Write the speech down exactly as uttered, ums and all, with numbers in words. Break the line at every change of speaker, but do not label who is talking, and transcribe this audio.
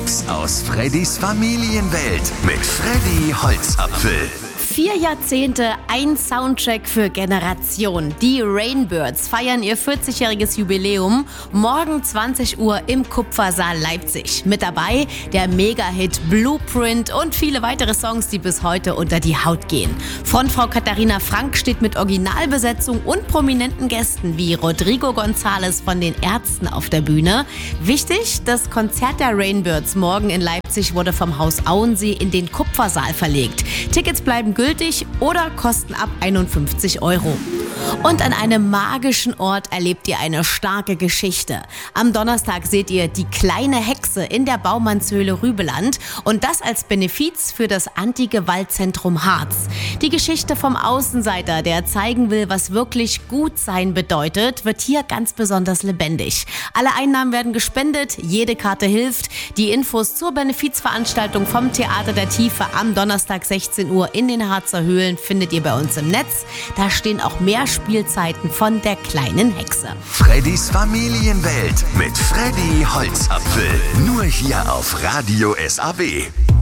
Tipps aus Freddys Familienwelt mit Freddy Holzapfel.
Vier Jahrzehnte, ein Soundtrack für Generationen. Die Rainbirds feiern ihr vierzigjähriges Jubiläum. Morgen zwanzig Uhr im Kupfersaal Leipzig. Mit dabei der Mega-Hit Blueprint und viele weitere Songs, die bis heute unter die Haut gehen. Frontfrau Katharina Frank steht mit Originalbesetzung und prominenten Gästen wie Rodrigo González von den Ärzten auf der Bühne. Wichtig, das Konzert der Rainbirds morgen in Leipzig wurde vom Haus Auensee in den Kupfersaal verlegt. Tickets bleiben gültig oder kosten ab einundfünfzig Euro. Und an einem magischen Ort erlebt ihr eine starke Geschichte. Am Donnerstag seht ihr die kleine Hexe in der Baumannshöhle Rübeland und das als Benefiz für das Anti-Gewalt-Zentrum Harz. Die Geschichte vom Außenseiter, der zeigen will, was wirklich gut sein bedeutet, wird hier ganz besonders lebendig. Alle Einnahmen werden gespendet, jede Karte hilft. Die Infos zur Benefizveranstaltung vom Theater der Tiefe am Donnerstag sechzehn Uhr in den Harzer Höhlen findet ihr bei uns im Netz. Da stehen auch mehr Spielzeiten von der kleinen Hexe.
Freddys Familienwelt mit Freddy Holzapfel. Nur hier auf Radio S A W.